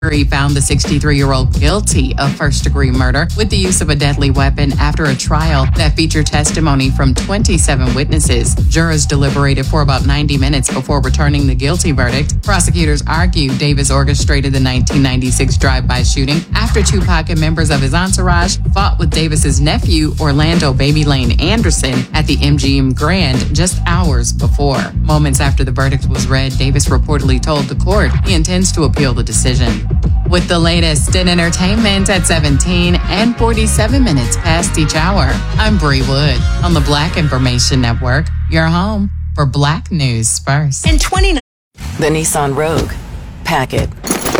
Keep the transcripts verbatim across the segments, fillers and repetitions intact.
Jury found the sixty-three-year-old guilty of first-degree murder with the use of a deadly weapon after a trial that featured testimony from twenty-seven witnesses. Jurors deliberated for about ninety minutes before returning the guilty verdict. Prosecutors argue Davis orchestrated the nineteen ninety-six drive-by shooting after Tupac and members of his entourage fought with Davis's nephew, Orlando Baby Lane Anderson, at the M G M Grand just hours before. Moments after the verdict was read, Davis reportedly told the court he intends to appeal the decision. With the latest in entertainment at seventeen and forty-seven minutes past each hour, I'm Bree Wood on the Black Information Network, your home for Black News First. In twenty The Nissan Rogue. Pack it.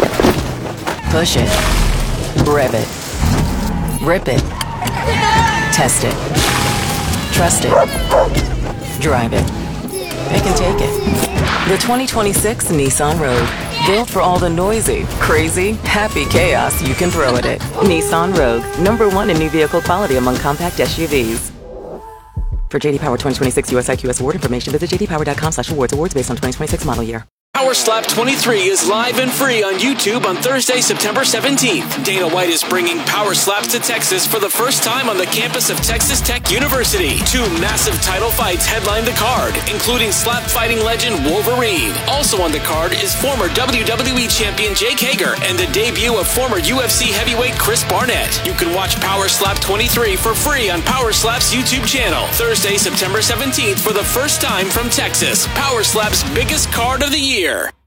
Push it. Rev it. Rip it. Test it. Trust it. Drive it. Pick and take it. The twenty twenty-six Nissan Rogue. Built for all the noisy, crazy, happy chaos you can throw at it. Nissan Rogue, number one in new vehicle quality among compact S U Vs. For J D Power twenty twenty-six U S I Q S award information, visit j d power dot com slash awards. Awards based on twenty twenty-six model year. Power Slap twenty-three is live and free on YouTube on Thursday, September seventeenth. Dana White is bringing Power Slaps to Texas for the first time on the campus of Texas Tech University. Two massive title fights headline the card, including slap fighting legend Wolverine. Also on the card is former W W E champion Jake Hager and the debut of former U F C heavyweight Chris Barnett. You can watch Power Slap twenty-three for free on Power Slap's YouTube channel. Thursday, September seventeenth for the first time from Texas. Power Slap's biggest card of the year.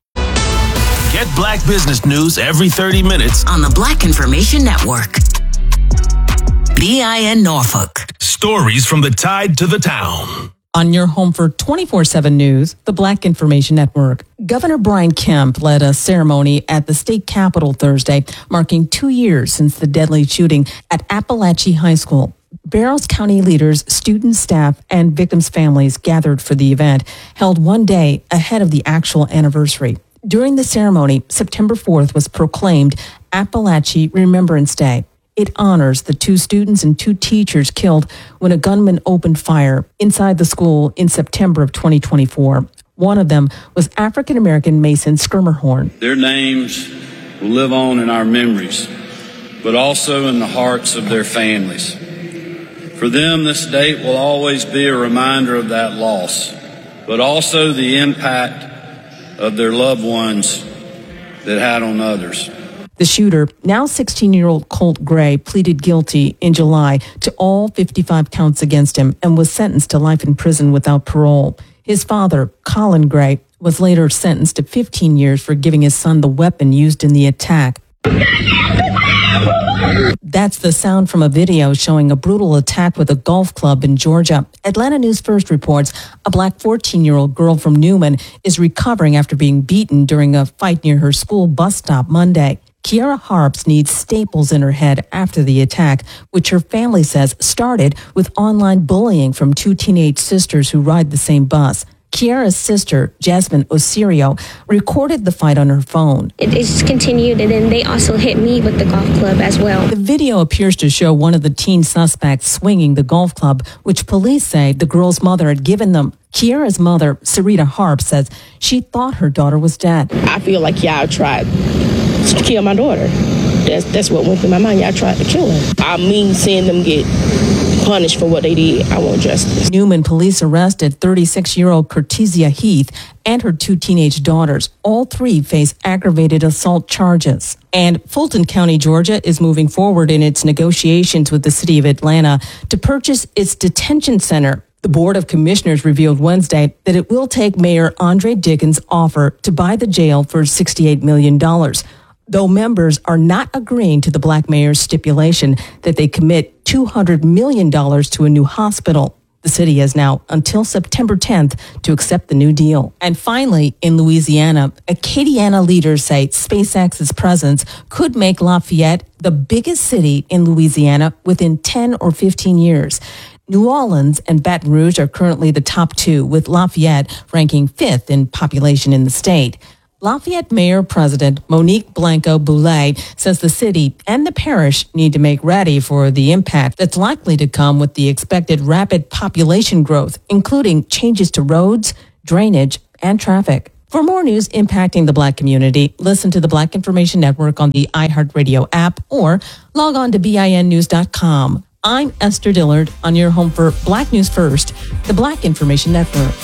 Get Black business news every thirty minutes on the Black Information Network. B I N Norfolk. Stories from the Tide to the town. On your home for twenty-four seven News, the Black Information Network. Governor Brian Kemp led a ceremony at the state capitol Thursday, marking two years since the deadly shooting at Appalachia High School. Barrows County leaders, students, staff, and victims' families gathered for the event, held one day ahead of the actual anniversary. During the ceremony, September fourth was proclaimed Appalachia Remembrance Day. It honors the two students and two teachers killed when a gunman opened fire inside the school in September of twenty twenty-four. One of them was African-American Mason Skirmerhorn. Their names will live on in our memories, but also in the hearts of their families. For them, this date will always be a reminder of that loss, but also the impact of their loved ones that had on others. The shooter, now sixteen-year-old Colt Gray, pleaded guilty in July to all fifty-five counts against him and was sentenced to life in prison without parole. His father, Colin Gray, was later sentenced to fifteen years for giving his son the weapon used in the attack. That's the sound from a video showing a brutal attack with a golf club in Georgia. Atlanta News First reports a black fourteen-year-old girl from Newman is recovering after being beaten during a fight near her school bus stop Monday. Kiara Harps needs staples in her head after the attack, which her family says started with online bullying from two teenage sisters who ride the same bus. Kiara's sister, Jasmine Osirio, recorded the fight on her phone. It, it just continued, and then they also hit me with the golf club as well. The video appears to show one of the teen suspects swinging the golf club, which police say the girl's mother had given them. Kiara's mother, Sarita Harp, says she thought her daughter was dead. I feel like y'all tried to kill my daughter. That's, that's what went through my mind. Y'all tried to kill her. I mean seeing them get punished for what they did. I want justice. Newman police arrested thirty-six-year-old Cortesia Heath and her two teenage daughters. All three face aggravated assault charges. And Fulton County, Georgia, is moving forward in its negotiations with the city of Atlanta to purchase its detention center. The Board of Commissioners revealed Wednesday that it will take Mayor Andre Dickens' offer to buy the jail for sixty-eight million dollars. Though members are not agreeing to the black mayor's stipulation that they commit two hundred million dollars to a new hospital. The city has now until September tenth to accept the new deal. And finally, in Louisiana, Acadiana leaders say SpaceX's presence could make Lafayette the biggest city in Louisiana within ten or fifteen years. New Orleans and Baton Rouge are currently the top two, with Lafayette ranking fifth in population in the state. Lafayette Mayor-President Monique Blanco-Boulay says the city and the parish need to make ready for the impact that's likely to come with the expected rapid population growth, including changes to roads, drainage, and traffic. For more news impacting the Black community, listen to the Black Information Network on the iHeartRadio app or log on to B I N news dot com. I'm Esther Dillard on your home for Black News First, the Black Information Network.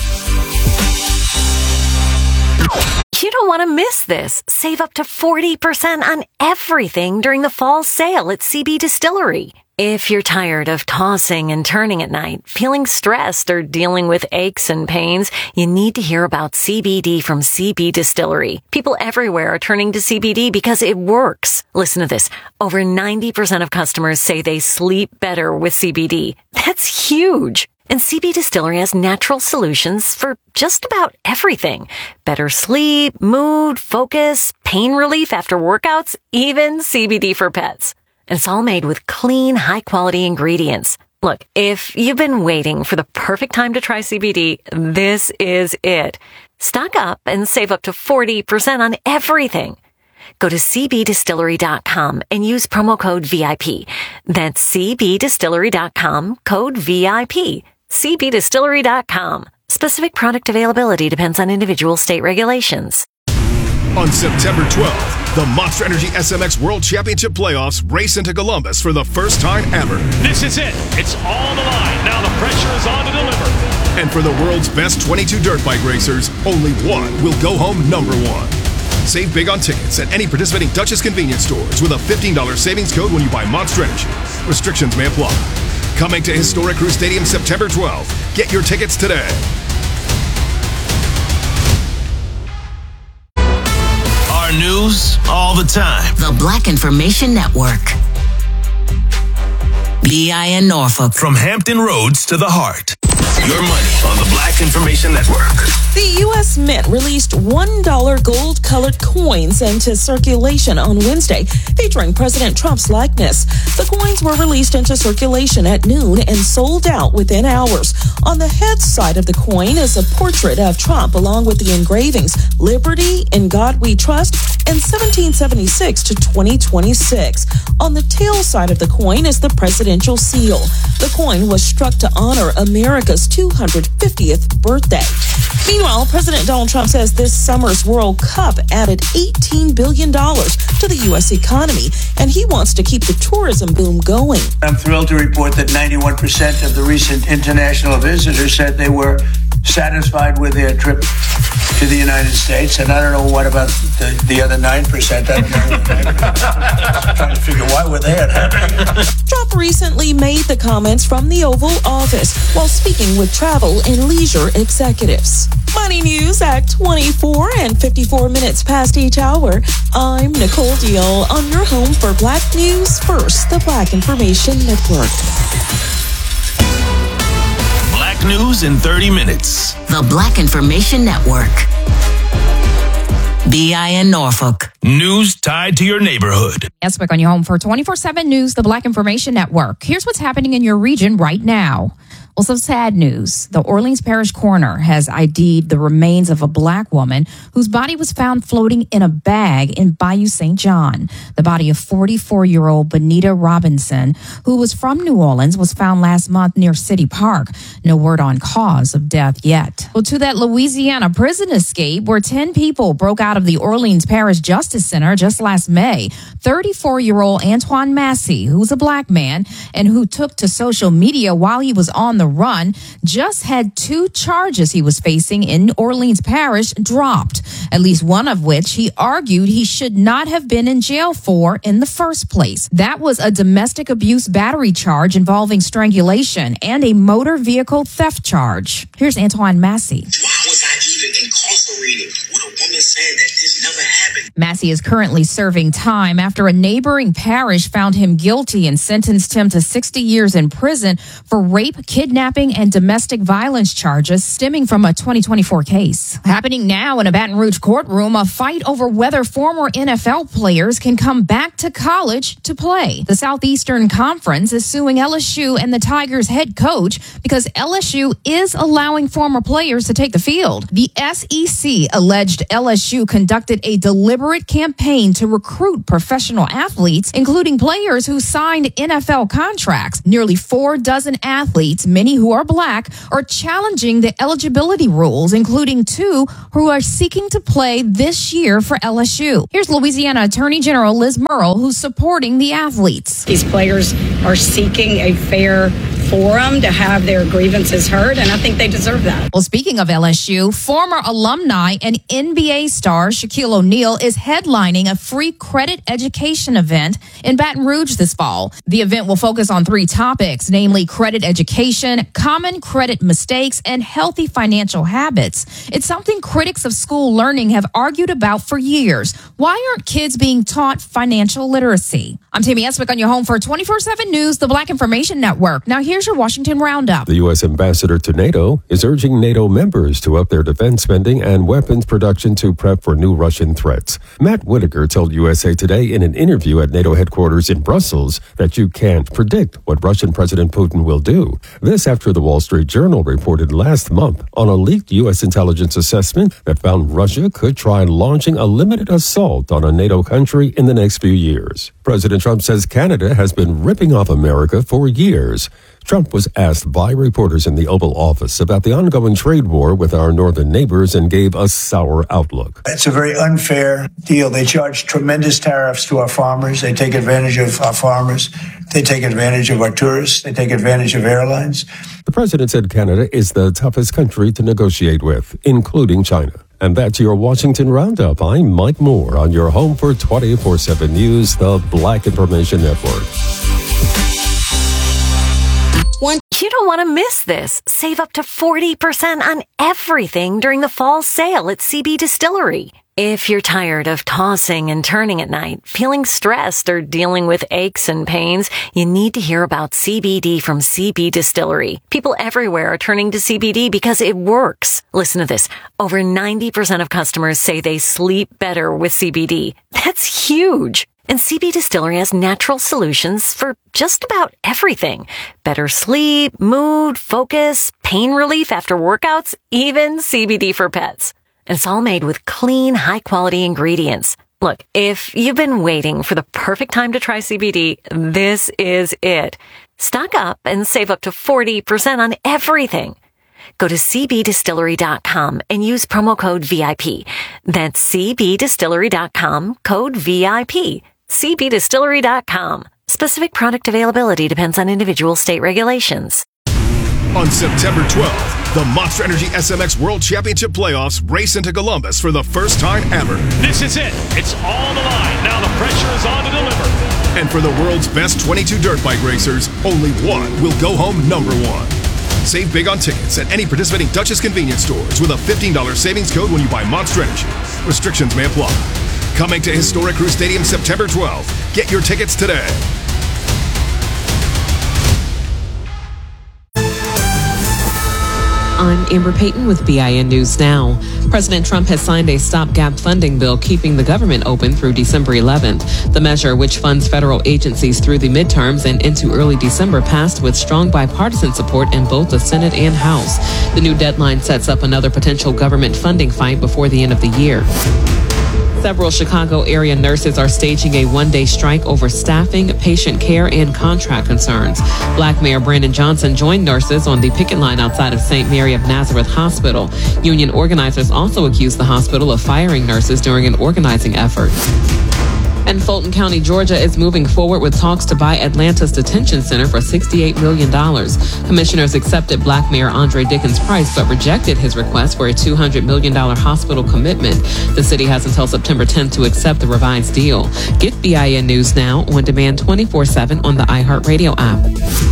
You don't want to miss this. Save up to forty percent on everything during the fall sale at C B Distillery. If you're tired of tossing and turning at night, feeling stressed, or dealing with aches and pains, you need to hear about C B D from C B Distillery. People everywhere are turning to C B D because it works. Listen to this. Over ninety percent of customers say they sleep better with C B D. That's huge. And C B Distillery has natural solutions for just about everything. Better sleep, mood, focus, pain relief after workouts, even C B D for pets. And it's all made with clean, high-quality ingredients. Look, if you've been waiting for the perfect time to try C B D, this is it. Stock up and save up to forty percent on everything. Go to C B distillery dot com and use promo code V I P. That's C B distillery dot com, code V I P. C B distillery dot com. Specific product availability depends on individual state regulations. On September twelfth, the Monster Energy S M X World Championship Playoffs race into Columbus for the first time ever. This is it. It's all on the line. Now the pressure is on to deliver. And for the world's best twenty-two dirt bike racers, only one will go home number one. Save big on tickets at any participating Duchess convenience stores with a fifteen dollars savings code when you buy Monster Energy. Restrictions may apply. Coming to Historic Crew Stadium September twelfth. Get your tickets today. Our news all the time. The Black Information Network. B I N Norfolk. From Hampton Roads to the heart. Your money on the Black Information Network. The U S Mint released one dollar gold-colored coins into circulation on Wednesday, featuring President Trump's likeness. The coins were released into circulation at noon and sold out within hours. On the head side of the coin is a portrait of Trump, along with the engravings Liberty, In God We Trust, and seventeen seventy-six to twenty twenty-six. On the tail side of the coin is the presidential seal. The coin was struck to honor America's two hundred fiftieth birthday. Meanwhile, President Donald Trump says this summer's World Cup added eighteen billion dollars to the U S economy, and he wants to keep the tourism boom going. I'm thrilled to report that ninety-one percent of the recent international visitors said they were satisfied with their trip to the United States. And I don't know what about the, the other nine percent. I don't know. I'm trying to figure why were they unhappy. Trump recently made the comments from the Oval Office while speaking with travel and leisure executives. Money news at twenty-four and fifty-four minutes past each hour. I'm Nicole Deal on your home for Black News First, the Black Information Network. Black News in thirty minutes. The Black Information Network. B I N Norfolk. News tied to your neighborhood. Eswick on your home for twenty-four seven News, the Black Information Network. Here's what's happening in your region right now. Well, some sad news. The Orleans Parish coroner has I D'd the remains of a black woman whose body was found floating in a bag in Bayou Saint John. The body of forty-four-year-old Benita Robinson, who was from New Orleans, was found last month near City Park. No word on cause of death yet. Well, to that Louisiana prison escape where ten people broke out of the Orleans Parish Justice Center just last May. thirty-four-year-old Antoine Massey, who's a black man and who took to social media while he was on the run, just had two charges he was facing in Orleans Parish dropped, at least one of which he argued he should not have been in jail for in the first place. That was a domestic abuse battery charge involving strangulation and a motor vehicle theft charge. Here's Antoine Massey. Why was I even incarcerated with a woman saying that this never happened? Massey is currently serving time after a neighboring parish found him guilty and sentenced him to sixty years in prison for rape, kidnapping, and domestic violence charges stemming from a twenty twenty-four case. Happening now in a Baton Rouge courtroom, a fight over whether former N F L players can come back to college to play. The Southeastern Conference is suing L S U and the Tigers head coach because L S U is allowing former players to take the field. The S E C C alleged L S U conducted a deliberate campaign to recruit professional athletes, including players who signed N F L contracts. Nearly four dozen athletes, many who are black, are challenging the eligibility rules, including two who are seeking to play this year for L S U. Here's Louisiana Attorney General Liz Murrill, who's supporting the athletes. These players are seeking a fair forum to have their grievances heard, and I think they deserve that. Well, speaking of L S U, former alumni and N B A star Shaquille O'Neal is headlining a free credit education event in Baton Rouge this fall. The event will focus on three topics, namely credit education, common credit mistakes, and healthy financial habits. It's something critics of school learning have argued about for years. Why aren't kids being taught financial literacy? I'm Tammy Eswick on your home for twenty-four seven News, the Black Information Network. Now here's your Washington Roundup. The U S ambassador to NATO is urging NATO members to up their defense spending and weapons production to prep for new Russian threats. Matt Whitaker told U S A Today in an interview at NATO headquarters in Brussels that you can't predict what Russian President Putin will do. This after the Wall Street Journal reported last month on a leaked U S intelligence assessment that found Russia could try launching a limited assault on a NATO country in the next few years. President Trump says Canada has been ripping off America for years. Trump was asked by reporters in the Oval Office about the ongoing trade war with our northern neighbors and gave a sour outlook. It's a very unfair deal. They charge tremendous tariffs to our farmers. They take advantage of our farmers. They take advantage of our tourists. They take advantage of airlines. The president said Canada is the toughest country to negotiate with, including China. And that's your Washington Roundup. I'm Mike Moore on your home for twenty-four seven News, the Black Information Network. You don't want to miss this. Save up to forty percent on everything during the fall sale at C B Distillery. If you're tired of tossing and turning at night, feeling stressed, or dealing with aches and pains, you need to hear about C B D from C B Distillery. People everywhere are turning to C B D because it works. Listen to this. Over ninety percent of customers say they sleep better with C B D. That's huge. And C B Distillery has natural solutions for just about everything. Better sleep, mood, focus, pain relief after workouts, even C B D for pets. And it's all made with clean, high-quality ingredients. Look, if you've been waiting for the perfect time to try C B D, this is it. Stock up and save up to forty percent on everything. Go to c b distillery dot com and use promo code V I P. That's c b distillery dot com, code V I P. c b distillery dot com. Specific product availability depends on individual state regulations. On September twelfth, the Monster Energy S M X World Championship Playoffs race into Columbus for the first time ever. This is it. It's all on the line. Now the pressure is on to deliver. And for the world's best twenty-two dirt bike racers, only one will go home number one. Save big on tickets at any participating Duchess convenience stores with a fifteen dollars savings code when you buy Monster Energy. Restrictions may apply. Coming to Historic Crew Stadium September twelfth. Get your tickets today. I'm Amber Payton with B I N News Now. President Trump has signed a stopgap funding bill keeping the government open through December eleventh. The measure, which funds federal agencies through the midterms and into early December, passed with strong bipartisan support in both the Senate and House. The new deadline sets up another potential government funding fight before the end of the year. Several Chicago area nurses are staging a one-day strike over staffing, patient care, and contract concerns. Black Mayor Brandon Johnson joined nurses on the picket line outside of Saint Mary of Nazareth Hospital. Union organizers also accused the hospital of firing nurses during an organizing effort. And Fulton County, Georgia is moving forward with talks to buy Atlanta's detention center for sixty-eight million dollars. Commissioners accepted Black Mayor Andre Dickens Price but rejected his request for a two hundred million dollars hospital commitment. The city has until September tenth to accept the revised deal. Get B I N News Now on demand twenty-four seven on the iHeartRadio app.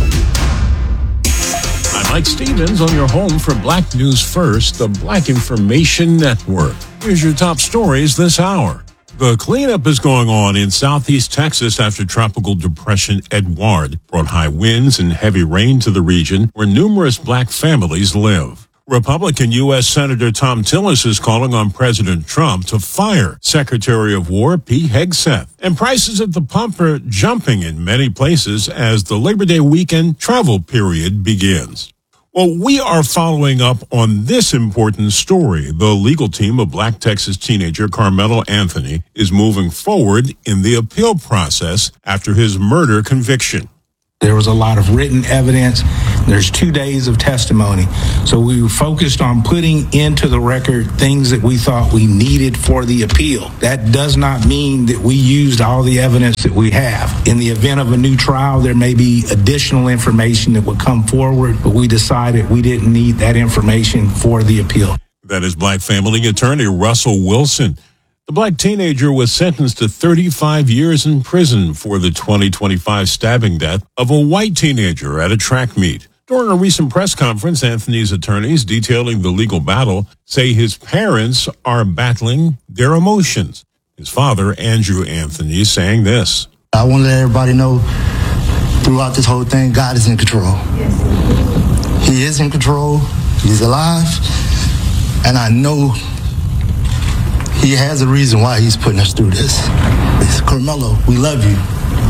I'm Mike Stevens on your home for Black News First, the Black Information Network. Here's your top stories this hour. The cleanup is going on in southeast Texas after Tropical Depression Edouard brought high winds and heavy rain to the region where numerous black families live. Republican U S Senator Tom Tillis is calling on President Trump to fire Secretary of War Pete Hegseth. And prices at the pump are jumping in many places as the Labor Day weekend travel period begins. Well, we are following up on this important story. The legal team of Black Texas teenager Carmelo Anthony is moving forward in the appeal process after his murder conviction. There was a lot of written evidence. There's two days of testimony. So we were focused on putting into the record things that we thought we needed for the appeal. That does not mean that we used all the evidence that we have. In the event of a new trial, there may be additional information that would come forward, but we decided we didn't need that information for the appeal. That is Black family attorney Russell Wilson. The Black teenager was sentenced to thirty-five years in prison for the twenty twenty-five stabbing death of a white teenager at a track meet. During a recent press conference, Anthony's attorneys detailing the legal battle say his parents are battling their emotions. His father, Andrew Anthony, saying this. I want to let everybody know throughout this whole thing, God is in control. He is in control. He's alive. And I know He has a reason why he's putting us through this. It's Carmelo, we love you.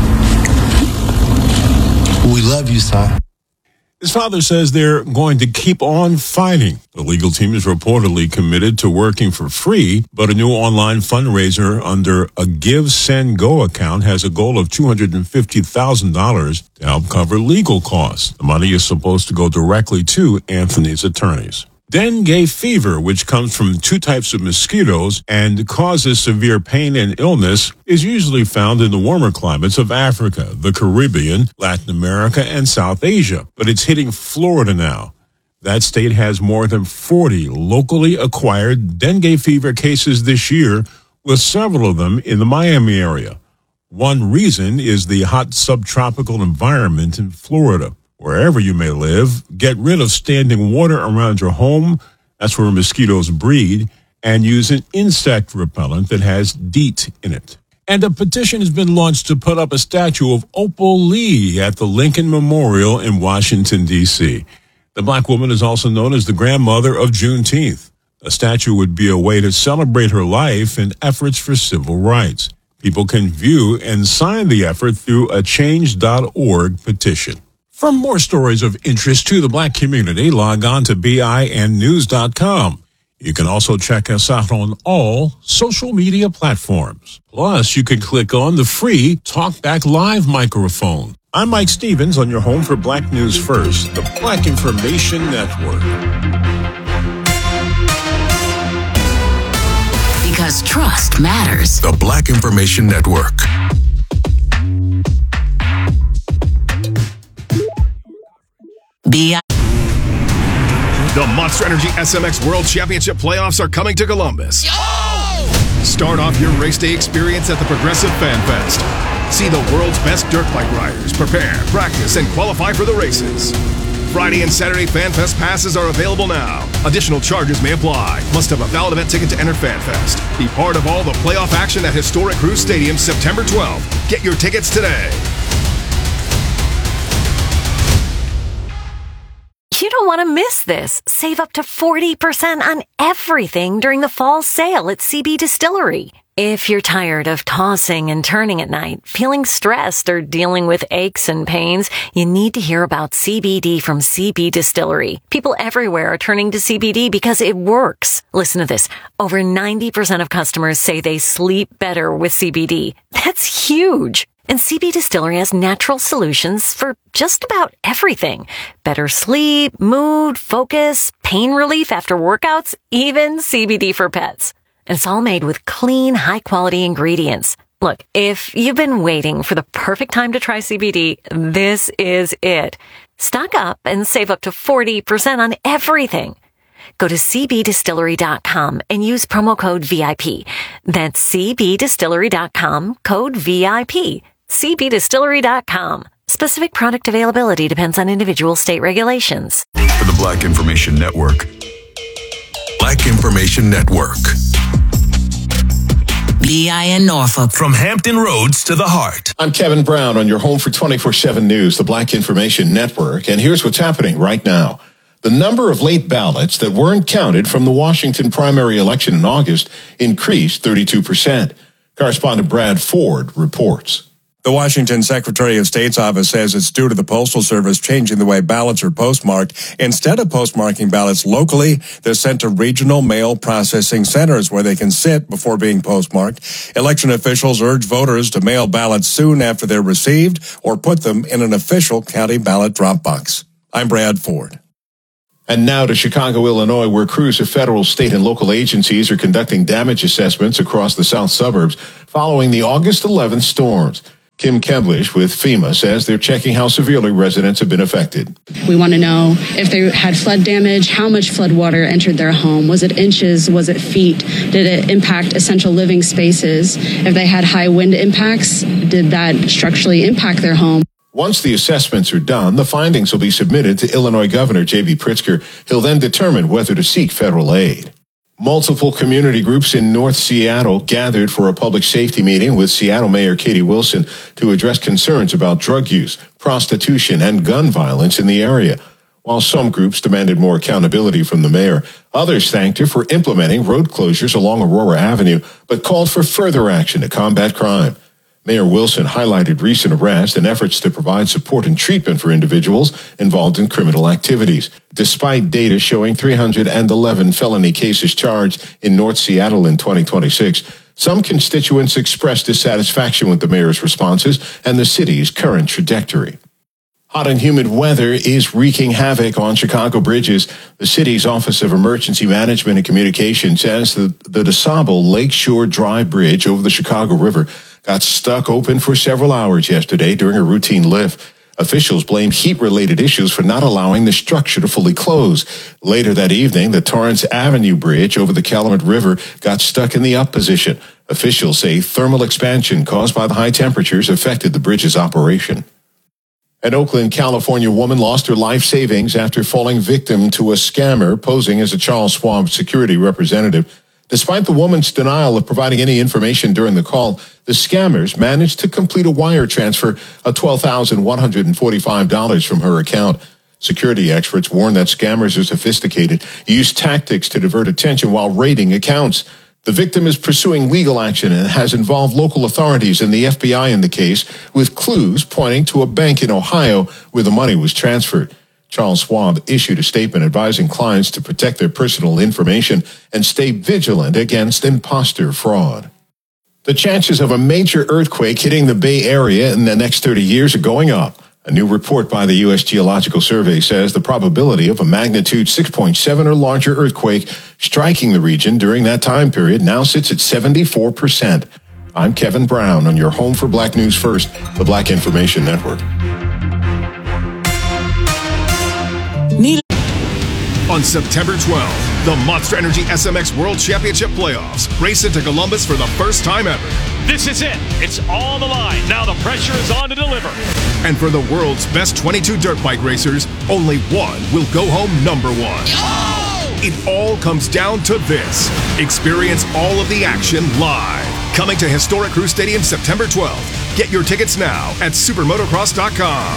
We love you, son. His father says they're going to keep on fighting. The legal team is reportedly committed to working for free, but a new online fundraiser under a Give, Send, Go account has a goal of two hundred fifty thousand dollars to help cover legal costs. The money is supposed to go directly to Anthony's attorneys. Dengue fever, which comes from two types of mosquitoes and causes severe pain and illness, is usually found in the warmer climates of Africa, the Caribbean, Latin America, and South Asia. But it's hitting Florida now. That state has more than forty locally acquired dengue fever cases this year, with several of them in the Miami area. One reason is the hot subtropical environment in Florida. Wherever you may live, get rid of standing water around your home. That's where mosquitoes breed. And use an insect repellent that has DEET in it. And a petition has been launched to put up a statue of Opal Lee at the Lincoln Memorial in Washington, D C. The Black woman is also known as the grandmother of Juneteenth. A statue would be a way to celebrate her life and efforts for civil rights. People can view and sign the effort through a change dot org petition. For more stories of interest to the Black community, log on to B I N news dot com. You can also check us out on all social media platforms. Plus, you can click on the free TalkBack Live microphone. I'm Mike Stevens on your home for Black News First, the Black Information Network. Because trust matters. The Black Information Network. B I The Monster Energy S M X World Championship playoffs are coming to Columbus. Yo! Start off your race day experience at the Progressive Fan Fest. See the world's best dirt bike riders prepare, practice, and qualify for the races. Friday and Saturday Fan Fest passes are available now. Additional charges may apply. Must have a valid event ticket to enter Fan Fest. Be part of all the playoff action at Historic Cruise Stadium September twelfth. Get your tickets today. You don't want to miss this. Save up to forty percent on everything during the fall sale at C B Distillery. If you're tired of tossing and turning at night, feeling stressed, or dealing with aches and pains, you need to hear about C B D from C B Distillery. People everywhere are turning to C B D because it works. Listen to this. Over ninety percent of customers say they sleep better with C B D. That's huge. And C B Distillery has natural solutions for just about everything. Better sleep, mood, focus, pain relief after workouts, even C B D for pets. And it's all made with clean, high-quality ingredients. Look, if you've been waiting for the perfect time to try C B D, this is it. Stock up and save up to forty percent on everything. Go to C B distillery dot com and use promo code V I P. That's C B distillery dot com, code V I P. C B distillery dot com. Specific product availability depends on individual state regulations. For the Black Information Network. Black Information Network. B I N Norfolk. From Hampton Roads to the heart. I'm Kevin Brown on your home for twenty-four seven News, the Black Information Network. And here's what's happening right now. The number of late ballots that weren't counted from the Washington primary election in August increased thirty-two percent. Correspondent Brad Ford reports. The Washington Secretary of State's office says it's due to the Postal Service changing the way ballots are postmarked. Instead of postmarking ballots locally, they're sent to regional mail processing centers where they can sit before being postmarked. Election officials urge voters to mail ballots soon after they're received or put them in an official county ballot drop box. I'm Brad Ford. And now to Chicago, Illinois, where crews of federal, state, and local agencies are conducting damage assessments across the south suburbs following the August eleventh storms. Kim Kemblish with FEMA says they're checking how severely residents have been affected. We want to know if they had flood damage, how much flood water entered their home. Was it inches? Was it feet? Did it impact essential living spaces? If they had high wind impacts, did that structurally impact their home? Once the assessments are done, the findings will be submitted to Illinois Governor J B Pritzker. He'll then determine whether to seek federal aid. Multiple community groups in North Seattle gathered for a public safety meeting with Seattle Mayor Katie Wilson to address concerns about drug use, prostitution, and gun violence in the area. While some groups demanded more accountability from the mayor, others thanked her for implementing road closures along Aurora Avenue, but called for further action to combat crime. Mayor Wilson highlighted recent arrests and efforts to provide support and treatment for individuals involved in criminal activities. Despite data showing three hundred eleven felony cases charged in North Seattle in twenty twenty-six, some constituents expressed dissatisfaction with the mayor's responses and the city's current trajectory. Hot and humid weather is wreaking havoc on Chicago bridges. The city's Office of Emergency Management and Communication says that the DeSable Lakeshore Drive Bridge over the Chicago River got stuck open for several hours yesterday during a routine lift. Officials blamed heat-related issues for not allowing the structure to fully close. Later that evening, the Torrance Avenue Bridge over the Calumet River got stuck in the up position. Officials say thermal expansion caused by the high temperatures affected the bridge's operation. An Oakland, California woman lost her life savings after falling victim to a scammer posing as a Charles Schwab security representative. Despite the woman's denial of providing any information during the call, the scammers managed to complete a wire transfer of twelve thousand one hundred forty-five dollars from her account. Security experts warn that scammers are sophisticated, use tactics to divert attention while raiding accounts. The victim is pursuing legal action and has involved local authorities and the F B I in the case, with clues pointing to a bank in Ohio where the money was transferred. Charles Schwab issued a statement advising clients to protect their personal information and stay vigilant against imposter fraud. The chances of a major earthquake hitting the Bay Area in the next thirty years are going up. A new report by the U S Geological Survey says the probability of a magnitude six point seven or larger earthquake striking the region during that time period now sits at seventy-four percent. I'm Kevin Brown on your home for Black News First, the Black Information Network. On September twelfth, the Monster Energy S M X World Championship Playoffs race into Columbus for the first time ever. This is it. It's all on the line. Now the pressure is on to deliver. And for the world's best twenty-two dirt bike racers, only one will go home number one. Oh! It all comes down to this. Experience all of the action live. Coming to historic Crew Stadium September twelfth. Get your tickets now at supermotocross dot com.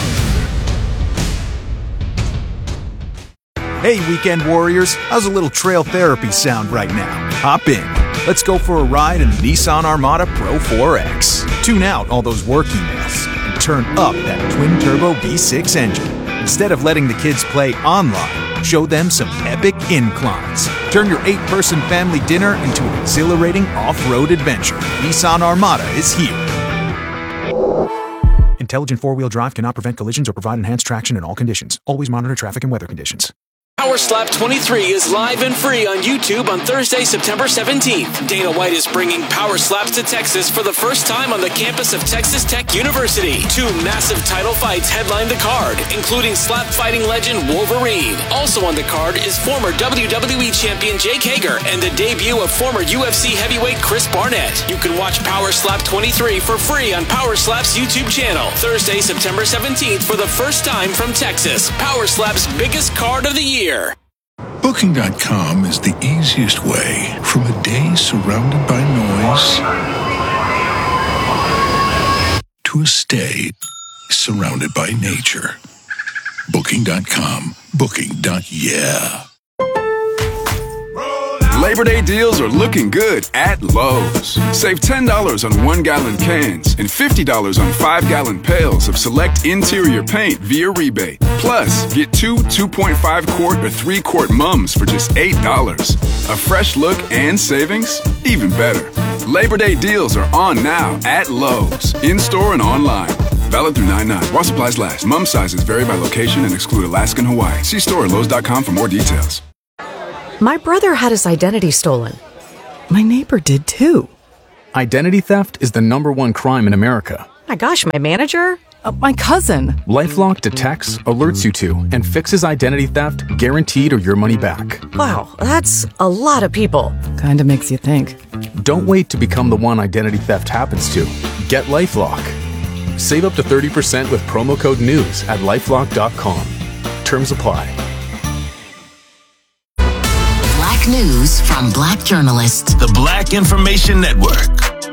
Hey, weekend warriors, how's a little trail therapy sound right now? Hop in. Let's go for a ride in the Nissan Armada Pro four X. Tune out all those work emails and turn up that twin-turbo V six engine. Instead of letting the kids play online, show them some epic inclines. Turn your eight-person family dinner into an exhilarating off-road adventure. Nissan Armada is here. Intelligent four-wheel drive cannot prevent collisions or provide enhanced traction in all conditions. Always monitor traffic and weather conditions. Power Slap twenty-three is live and free on YouTube on Thursday, September seventeenth. Dana White is bringing Power Slaps to Texas for the first time on the campus of Texas Tech University. Two massive title fights headline the card, including slap fighting legend Wolverine. Also on the card is former W W E champion Jake Hager and the debut of former U F C heavyweight Chris Barnett. You can watch Power Slap twenty-three for free on Power Slap's YouTube channel. Thursday, September seventeenth for the first time from Texas. Power Slap's biggest card of the year. Booking dot com is the easiest way from a day surrounded by noise to a stay surrounded by nature. Booking dot com. Booking. Yeah. Labor Day deals are looking good at Lowe's. Save ten dollars on one-gallon cans and fifty dollars on five-gallon pails of select interior paint via rebate. Plus, get two two point five quart or three quart mums for just eight dollars. A fresh look and savings? Even better. Labor Day deals are on now at Lowe's, in-store and online. Valid through nine nine. While supplies last. Mum sizes vary by location and exclude Alaska and Hawaii. See store at lowes dot com for more details. My brother had his identity stolen. My neighbor did too. Identity theft is the number one crime in America. My gosh, my manager? Uh, my cousin. LifeLock detects, alerts you to, and fixes identity theft guaranteed or your money back. Wow, that's a lot of people. Kinda makes you think. Don't wait to become the one identity theft happens to. Get LifeLock. Save up to thirty percent with promo code NEWS at lifelock dot com. Terms apply. Black news from Black journalists. The Black Information Network.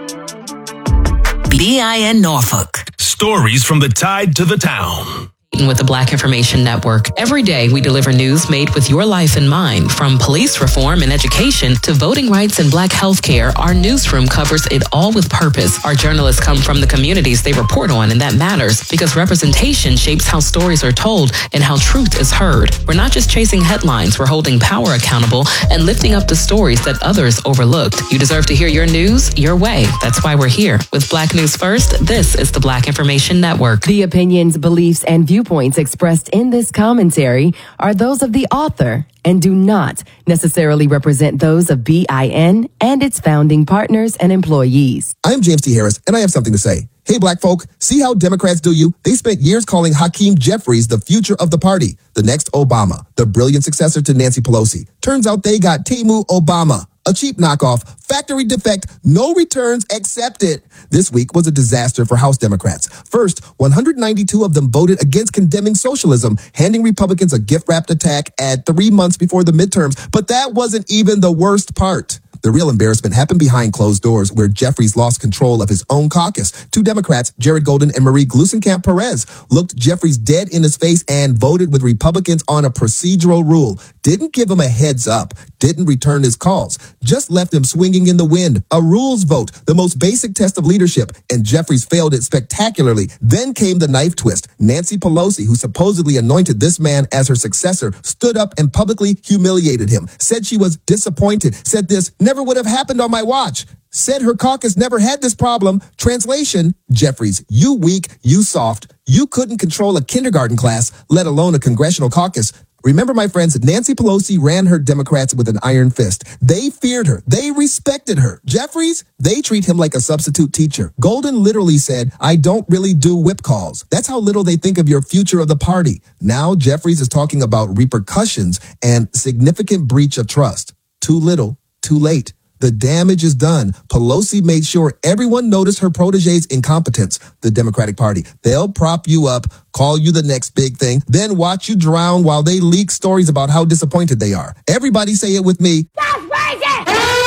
B I N Norfolk. Stories from the tide to the town. With the Black Information Network. Every day we deliver news made with your life in mind. From police reform and education to voting rights and Black healthcare, our newsroom covers it all with purpose. Our journalists come from the communities they report on, and that matters because representation shapes how stories are told and how truth is heard. We're not just chasing headlines, we're holding power accountable and lifting up the stories that others overlooked. You deserve to hear your news your way. That's why we're here. With Black News First, this is the Black Information Network. The opinions, beliefs, and viewpoints expressed in this commentary are those of the author and do not necessarily represent those of B I N and its founding partners and employees. I'm James T. Harris, and I have something to say. Hey, black folk, see how Democrats do you? They spent years calling Hakeem Jeffries the future of the party, the next Obama, the brilliant successor to Nancy Pelosi. Turns out they got Temu Obama, a cheap knockoff, factory defect, no returns accepted. This week was a disaster for House Democrats. First, one hundred ninety-two of them voted against condemning socialism, handing Republicans a gift-wrapped attack at three months before the midterms. But that wasn't even the worst part. The real embarrassment happened behind closed doors, where Jeffries lost control of his own caucus. Two Democrats, Jared Golden and Marie Gluesenkamp Perez, looked Jeffries dead in his face and voted with Republicans on a procedural rule. Didn't give him a heads up, didn't return his calls, just left him swinging in the wind. A rules vote, the most basic test of leadership, and Jeffries failed it spectacularly. Then came the knife twist. Nancy Pelosi, who supposedly anointed this man as her successor, stood up and publicly humiliated him, said she was disappointed, said this never would have happened on my watch, said her caucus never had this problem. Translation, Jeffries, you weak, you soft, you couldn't control a kindergarten class, let alone a congressional caucus. Remember, my friends, Nancy Pelosi ran her Democrats with an iron fist. They feared her. They respected her. Jeffries, they treat him like a substitute teacher. Golden literally said, I don't really do whip calls. That's how little they think of your future of the party. Now Jeffries is talking about repercussions and significant breach of trust. Too little, too late. The damage is done. Pelosi made sure everyone noticed her protege's incompetence, the Democratic Party. They'll prop you up, call you the next big thing, then watch you drown while they leak stories about how disappointed they are. Everybody say it with me. That's racist!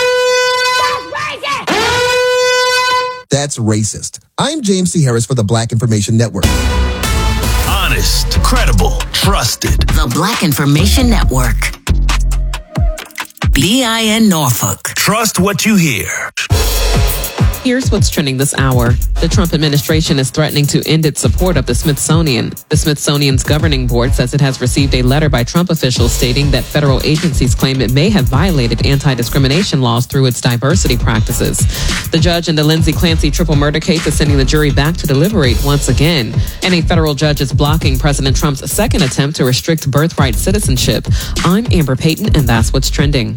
That's racist! That's racist. I'm James C. Harris for the Black Information Network. Honest, credible, trusted. The Black Information Network. B I N Norfolk. Trust what you hear. Here's what's trending this hour. The Trump administration is threatening to end its support of the Smithsonian. The Smithsonian's governing board says it has received a letter by Trump officials stating that federal agencies claim it may have violated anti-discrimination laws through its diversity practices. The judge in the Lindsay Clancy triple murder case is sending the jury back to deliberate once again. And a federal judge is blocking President Trump's second attempt to restrict birthright citizenship. I'm Amber Payton, and that's what's trending.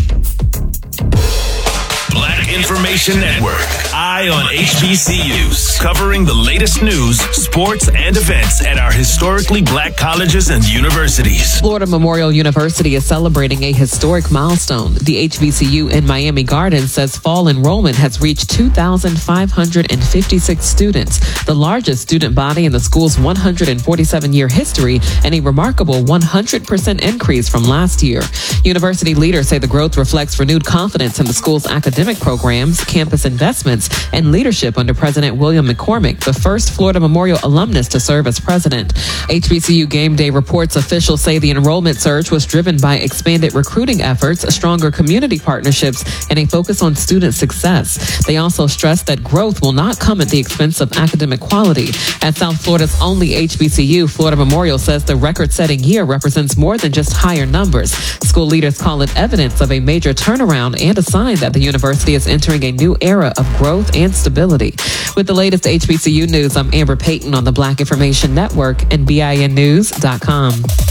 Black Information Network. Eye on H B C Us. Covering the latest news, sports, and events at our historically black colleges and universities. Florida Memorial University is celebrating a historic milestone. The H B C U in Miami Gardens says fall enrollment has reached two thousand five hundred fifty-six students, the largest student body in the school's one hundred forty-seven year history, and a remarkable one hundred percent increase from last year. University leaders say the growth reflects renewed confidence in the school's academic program programs, campus investments, and leadership under President William McCormick, the first Florida Memorial alumnus to serve as president. H B C U Game Day reports officials say the enrollment surge was driven by expanded recruiting efforts, stronger community partnerships, and a focus on student success. They also stressed that growth will not come at the expense of academic quality. At South Florida's only H B C U, Florida Memorial says the record-setting year represents more than just higher numbers. School leaders call it evidence of a major turnaround and a sign that the university is entering a new era of growth and stability. With the latest H B C U news, I'm Amber Payton on the Black Information Network and B I N news dot com.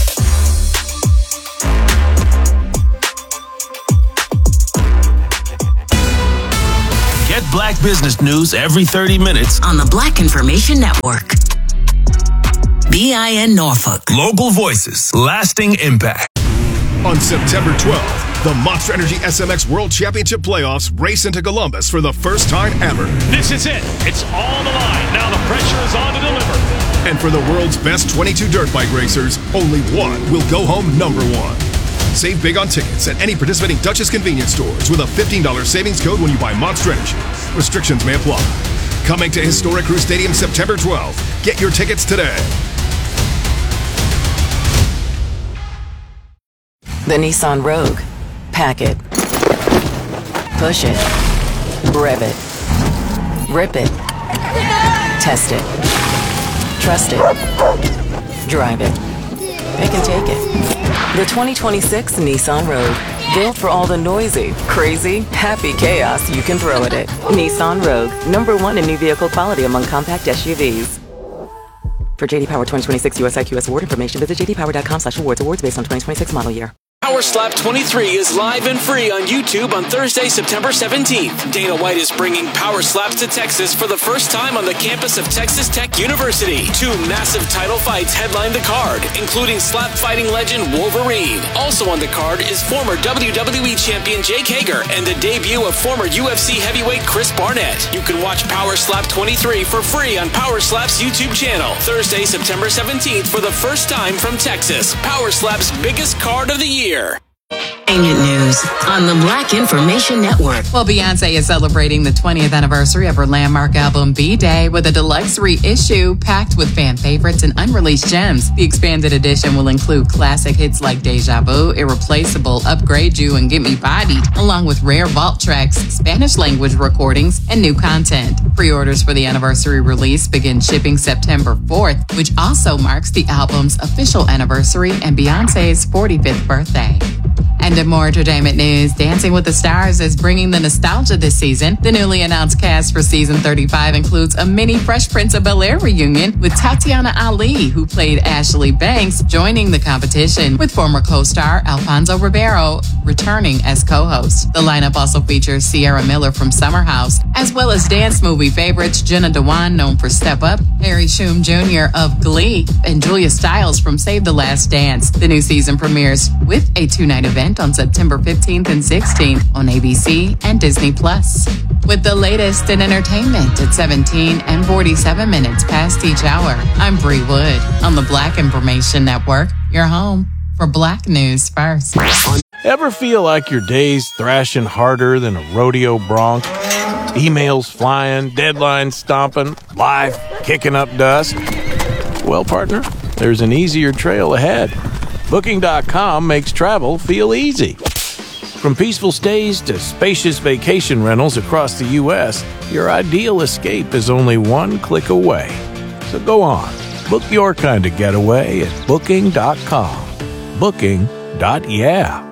Get Black business news every thirty minutes on the Black Information Network. B I N Norfolk. Local voices, lasting impact. On September twelfth, the Monster Energy S M X World Championship Playoffs race into Columbus for the first time ever. This is it. It's all on the line. Now the pressure is on to deliver. And for the world's best twenty-two dirt bike racers, only one will go home number one. Save big on tickets at any participating Dutchess convenience stores with a fifteen dollars savings code when you buy Monster Energy. Restrictions may apply. Coming to Historic Crew Stadium September twelfth. Get your tickets today. The Nissan Rogue. Pack it. Push it. Rev it. Rip it. Test it. Trust it. Drive it. Pick and take it. The twenty twenty-six Nissan Rogue. Built for all the noisy, crazy, happy chaos you can throw at it. Nissan Rogue. Number one in new vehicle quality among compact S U Vs. For J D Power twenty twenty-six U S I Q S award information, visit j d power dot com slash awards. Awards based on twenty twenty-six model year. Power Slap twenty-three is live and free on YouTube on Thursday, September seventeenth. Dana White is bringing Power Slaps to Texas for the first time on the campus of Texas Tech University. Two massive title fights headline the card, including slap fighting legend Wolverine. Also on the card is former W W E champion Jake Hager and the debut of former U F C heavyweight Chris Barnett. You can watch Power Slap twenty-three for free on Power Slap's YouTube channel. Thursday, September seventeenth for the first time from Texas. Power Slap's biggest card of the year. Entertainment news on the Black Information Network. Well, Beyonce is celebrating the twentieth anniversary of her landmark album B-Day with a deluxe reissue packed with fan favorites and unreleased gems. The expanded edition will include classic hits like Deja Vu, Irreplaceable, Upgrade You, and Get Me Bodied, along with rare vault tracks, Spanish language recordings, and new content. Pre-orders for the anniversary release begin shipping September fourth, which also marks the album's official anniversary and Beyonce's forty-fifth birthday. And in more entertainment news, Dancing with the Stars is bringing the nostalgia this season. The newly announced cast for season thirty-five includes a mini Fresh Prince of Bel-Air reunion with Tatiana Ali, who played Ashley Banks, joining the competition, with former co-star Alfonso Ribeiro returning as co-host. The lineup also features Sierra Miller from Summer House, as well as dance movie favorites Jenna Dewan, known for Step Up, Harry Shum Junior of Glee, and Julia Stiles from Save the Last Dance. The new season premieres with a two-night event on September fifteenth and sixteenth on A B C and Disney Plus. With the latest in entertainment at seventeen and forty-seven minutes past each hour, I'm Bree Wood on the Black Information Network, your home for Black News First. Ever feel like your day's thrashing harder than a rodeo bronc? Emails flying, deadlines stomping, life kicking up dust? Well, partner, there's an easier trail ahead. Booking dot com makes travel feel easy. From peaceful stays to spacious vacation rentals across the U S, your ideal escape is only one click away. So go on, book your kind of getaway at Booking dot com. Booking. Yeah.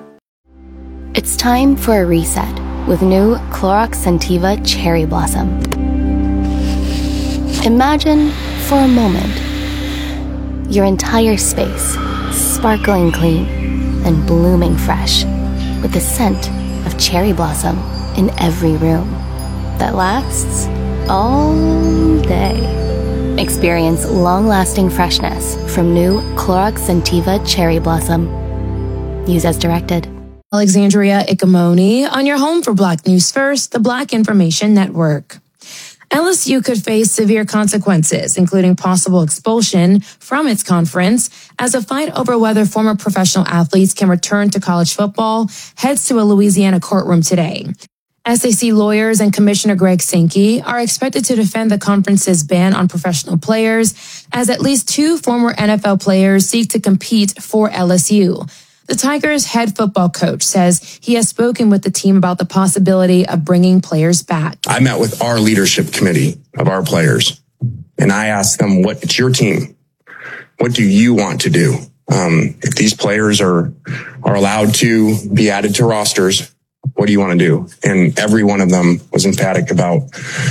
It's time for a reset with new Clorox Scentiva Cherry Blossom. Imagine for a moment your entire space sparkling clean and blooming fresh with the scent of cherry blossom in every room that lasts all day. Experience long-lasting freshness from new Clorox Scentiva Cherry Blossom. Use as directed. Alexandria Ikamoni on your home for Black News First, the Black Information Network. L S U could face severe consequences, including possible expulsion from its conference, as a fight over whether former professional athletes can return to college football heads to a Louisiana courtroom today. S E C lawyers and Commissioner Greg Sankey are expected to defend the conference's ban on professional players, as at least two former N F L players seek to compete for L S U. The Tigers' head football coach says he has spoken with the team about the possibility of bringing players back. I met with our leadership committee of our players, and I asked them, what, it's your team. What do you want to do? Um, if these players are, are allowed to be added to rosters, what do you want to do? And every one of them was emphatic about,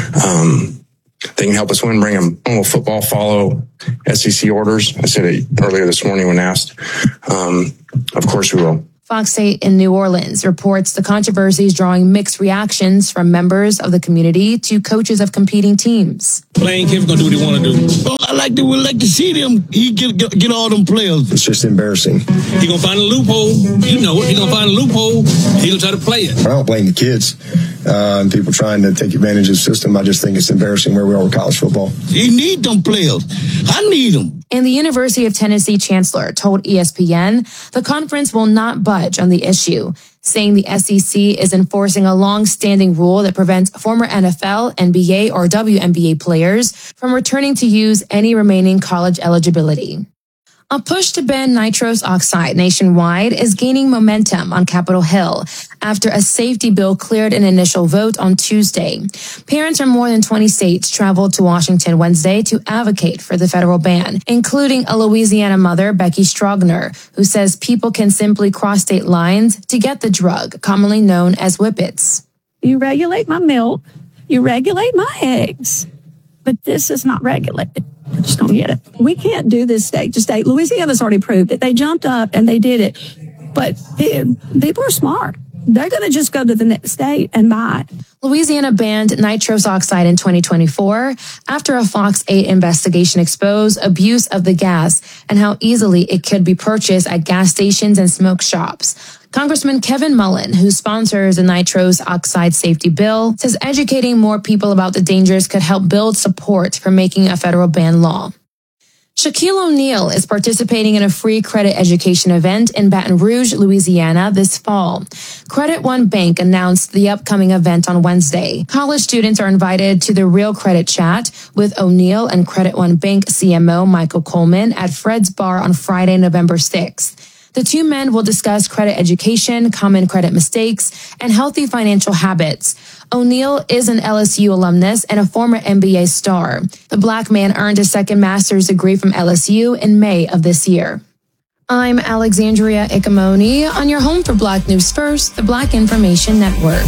um, they can help us win, bring them home. Will football follow S E C orders? I said it earlier this morning when asked. Um, of course we will. Fox eight in New Orleans reports the controversy is drawing mixed reactions from members of the community to coaches of competing teams. Lane Kiffin gonna do what he want to do. Well, I like to would like to see them. He get, get get all them players. It's just embarrassing. He gonna find a loophole. You know it. He gonna find a loophole. He gonna try to play it. I don't blame the kids uh, and people trying to take advantage of the system. I just think it's embarrassing where we are with college football. He need them players. I need them. And the University of Tennessee chancellor told E S P N the conference will not budge on the issue, saying the S E C is enforcing a long-standing rule that prevents former N F L, N B A, or W N B A players from returning to use any remaining college eligibility. A push to ban nitrous oxide nationwide is gaining momentum on Capitol Hill after a safety bill cleared an initial vote on Tuesday. Parents from more than twenty states traveled to Washington Wednesday to advocate for the federal ban, including a Louisiana mother, Becky Strogner, who says people can simply cross state lines to get the drug, commonly known as whippets. You regulate my milk, you regulate my eggs, but this is not regulated. I just don't get it. We can't do this state to state. Louisiana's already proved it. They jumped up and they did it. But it, people are smart. They're going to just go to the next state and buy it. Louisiana banned nitrous oxide in twenty twenty-four after a Fox eight investigation exposed abuse of the gas and how easily it could be purchased at gas stations and smoke shops. Congressman Kevin Mullen, who sponsors the nitrous oxide safety bill, says educating more people about the dangers could help build support for making a federal ban law. Shaquille O'Neal is participating in a free credit education event in Baton Rouge, Louisiana this fall. Credit One Bank announced the upcoming event on Wednesday. College students are invited to the Real Credit Chat with O'Neal and Credit One Bank C M O Michael Coleman at Fred's Bar on Friday, November sixth. The two men will discuss credit education, common credit mistakes, and healthy financial habits. O'Neal is an L S U alumnus and a former N B A star. The black man earned a second master's degree from L S U in May of this year. I'm Alexandria Icamoni on your home for Black News First, the Black Information Network.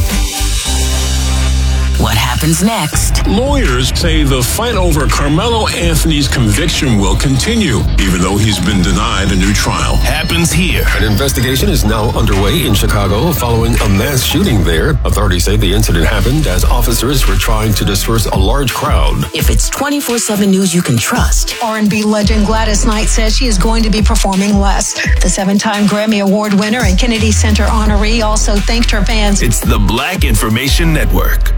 What happens next? Lawyers say the fight over Carmelo Anthony's conviction will continue, even though he's been denied a new trial. Happens here. An investigation is now underway in Chicago following a mass shooting there. Authorities say the incident happened as officers were trying to disperse a large crowd. If it's twenty-four seven news you can trust. R and B legend Gladys Knight says she is going to be performing less. The seven-time Grammy Award winner and Kennedy Center honoree also thanked her fans. It's the Black Information Network.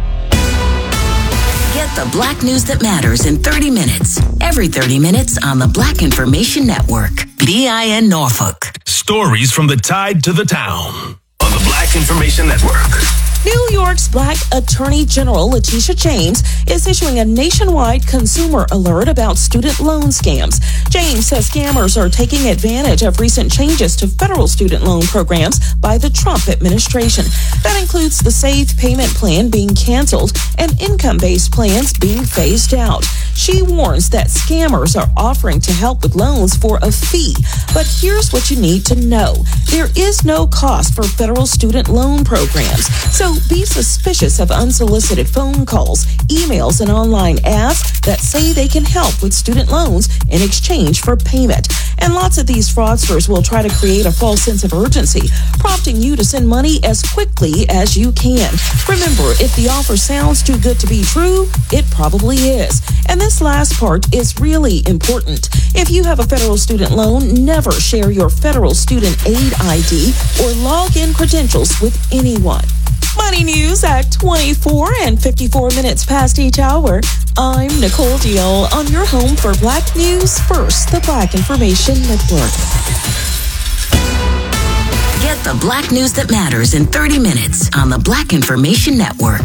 Get the Black news that matters in thirty minutes. Every thirty minutes on the Black Information Network. B I N Norfolk. Stories from the tide to the town on the Black Information Network. New York's Black Attorney General Letitia James is issuing a nationwide consumer alert about student loan scams. James says scammers are taking advantage of recent changes to federal student loan programs by the Trump administration. That includes the Safe Payment Plan being canceled and income-based plans being phased out. She warns that scammers are offering to help with loans for a fee. But here's what you need to know. There is no cost for federal student loan programs. So be suspicious of unsolicited phone calls, emails, and online ads that say they can help with student loans in exchange for payment. And lots of these fraudsters will try to create a false sense of urgency, prompting you to send money as quickly as you can. Remember, if the offer sounds too good to be true, it probably is. And this last part is really important. If you have a federal student loan, never share your federal student aid I D or login credentials with anyone. Money news at twenty-four and fifty-four minutes past each hour. I'm Nicole Deal on your home for Black News First, the Black Information Network. Get the Black news that matters in thirty minutes on the Black Information Network.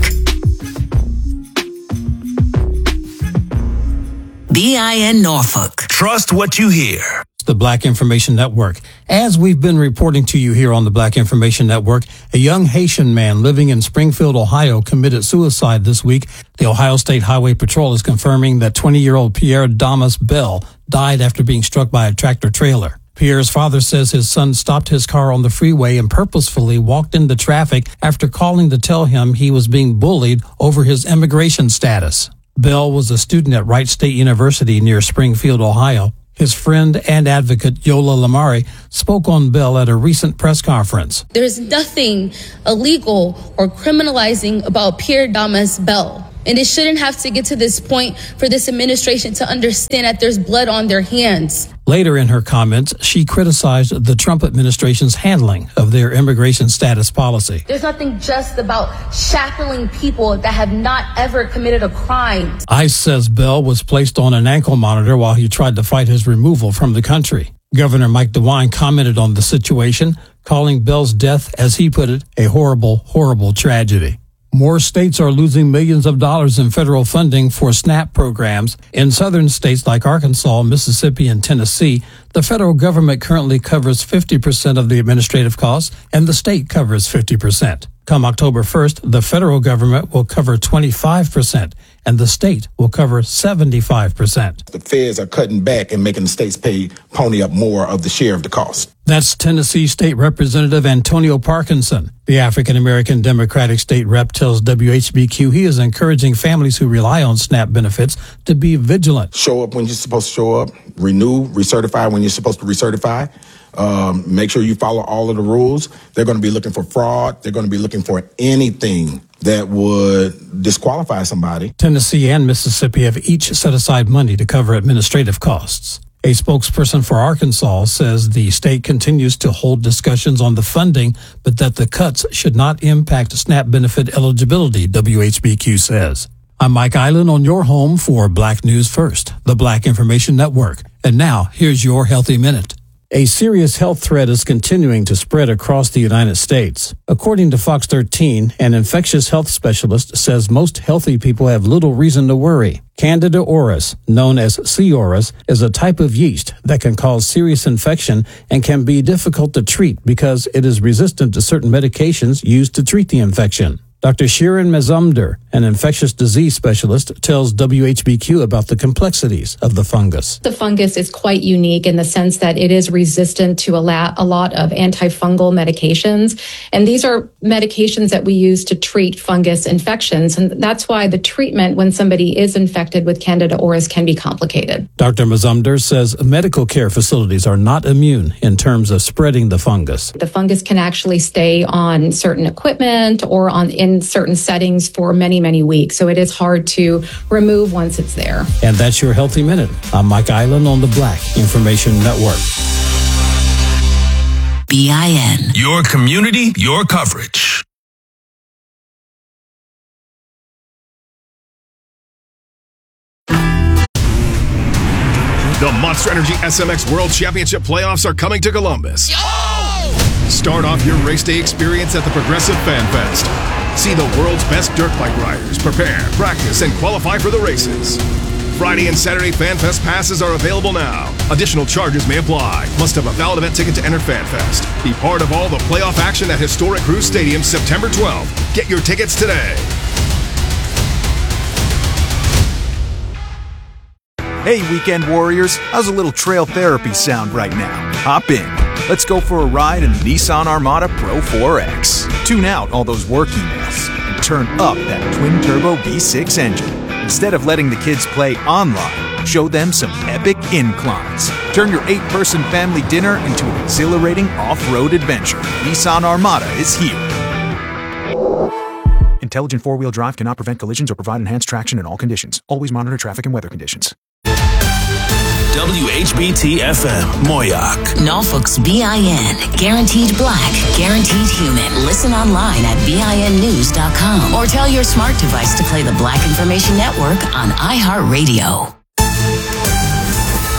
B I N Norfolk. Trust what you hear. The Black Information Network. As we've been reporting to you here on the Black Information Network, a young Haitian man living in Springfield, Ohio, committed suicide this week. The Ohio State Highway Patrol is confirming that twenty-year-old Pierre Damas Bell died after being struck by a tractor trailer. Pierre's father says his son stopped his car on the freeway and purposefully walked into traffic after calling to tell him he was being bullied over his immigration status. Bell was a student at Wright State University near Springfield, Ohio. His friend and advocate, Yola Lamari, spoke on Bell at a recent press conference. There's nothing illegal or criminalizing about Pierre Damas Bell. And it shouldn't have to get to this point for this administration to understand that there's blood on their hands. Later in her comments, she criticized the Trump administration's handling of their immigration status policy. There's nothing just about shackling people that have not ever committed a crime. ICE says Bell was placed on an ankle monitor while he tried to fight his removal from the country. Governor Mike DeWine commented on the situation, calling Bell's death, as he put it, a horrible, horrible tragedy. More states are losing millions of dollars in federal funding for SNAP programs. In southern states like Arkansas, Mississippi, and Tennessee, the federal government currently covers fifty percent of the administrative costs, and the state covers fifty percent. Come October first, the federal government will cover twenty-five percent, and the state will cover seventy-five percent. The feds are cutting back and making the states pay pony up more of the share of the cost. That's Tennessee State Representative Antonio Parkinson. The African-American Democratic state rep tells W H B Q he is encouraging families who rely on SNAP benefits to be vigilant. Show up when you're supposed to show up, renew, recertify when you're supposed to recertify. Um, make sure you follow all of the rules. They're going to be looking for fraud. They're going to be looking for anything that would disqualify somebody. Tennessee and Mississippi have each set aside money to cover administrative costs. A spokesperson for Arkansas says the state continues to hold discussions on the funding, but that the cuts should not impact SNAP benefit eligibility, W H B Q says. I'm Mike Island on your home for Black News First, the Black Information Network. And now, here's your Healthy Minute. A serious health threat is continuing to spread across the United States. According to Fox thirteen, an infectious health specialist says most healthy people have little reason to worry. Candida auris, known as C. auris, is a type of yeast that can cause serious infection and can be difficult to treat because it is resistant to certain medications used to treat the infection. Doctor Shirin Mazumder, an infectious disease specialist, tells W H B Q about the complexities of the fungus. The fungus is quite unique in the sense that it is resistant to a lot, a lot of antifungal medications. And these are medications that we use to treat fungus infections. And that's why the treatment when somebody is infected with Candida auris can be complicated. Doctor Mazumder says medical care facilities are not immune in terms of spreading the fungus. The fungus can actually stay on certain equipment or on in in certain settings for many, many weeks. So it is hard to remove once it's there. And that's your Healthy Minute. I'm Mike Island on the Black Information Network. B I N. Your community, your coverage. The Monster Energy S M X World Championship playoffs are coming to Columbus. Oh! Start off your race day experience at the Progressive Fan Fest. See the world's best dirt bike riders prepare, practice, and qualify for the races. Friday and Saturday Fan Fest passes are available now. Additional charges may apply. Must have a valid event ticket to enter Fan Fest. Be part of all the playoff action at historic Cruz Stadium September twelfth. Get your tickets today. Hey, weekend warriors, how's a little trail therapy sound right now? Hop in. Let's go for a ride in the Nissan Armada Pro four X. Tune out all those work emails and turn up that twin-turbo V six engine. Instead of letting the kids play online, show them some epic inclines. Turn your eight-person family dinner into an exhilarating off-road adventure. Nissan Armada is here. Intelligent four-wheel drive cannot prevent collisions or provide enhanced traction in all conditions. Always monitor traffic and weather conditions. W H B T F M, Moyoc. Norfolk's B I N. Guaranteed black, guaranteed human. Listen online at B I N news dot com or tell your smart device to play the Black Information Network on iHeartRadio.